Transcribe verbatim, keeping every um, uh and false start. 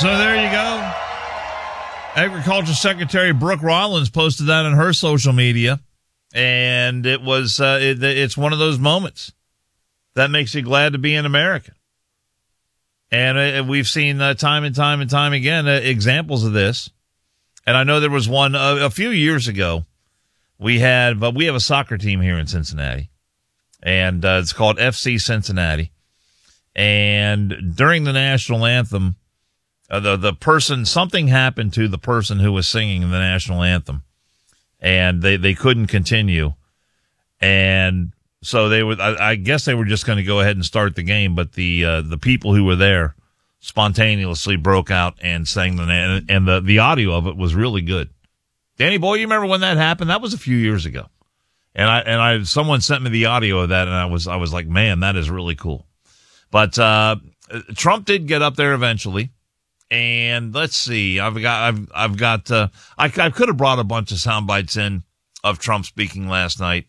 So there you go. Agriculture Secretary Brooke Rollins posted that on her social media, and it was uh, it, it's one of those moments that makes you glad to be an American. And uh, we've seen uh, time and time and time again uh, examples of this. And I know there was one uh, a few years ago. We had, but we have a soccer team here in Cincinnati, and uh, it's called F C Cincinnati. And during the national anthem, uh, the the person something happened to the person who was singing the national anthem, and they, they couldn't continue. And so they would, I, I guess they were just going to go ahead and start the game, but the uh, the people who were there spontaneously broke out and sang the and, and the the audio of it was really good. Danny boy, you remember when that happened? That was a few years ago, and I and I someone sent me the audio of that, and I was I was like, man, that is really cool. But uh, Trump did get up there eventually, and let's see, I've got I've I've got uh, I I could have brought a bunch of sound bites in of Trump speaking last night.